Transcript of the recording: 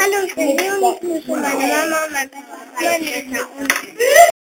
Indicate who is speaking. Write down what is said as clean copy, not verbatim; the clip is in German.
Speaker 1: Hallo, ich bin Leonie, ich grüße meine Mama und mein Papa, meine Mutter und